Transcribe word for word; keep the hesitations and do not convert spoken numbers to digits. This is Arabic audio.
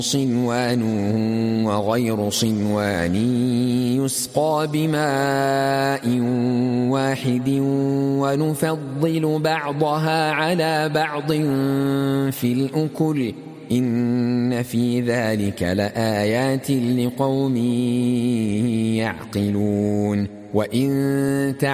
صنوان وغير صنوان يسقى بماء واحد ونفضل بعضها على بعض في الأكل إن في ذلك لآيات لقوم يعقلون. وإن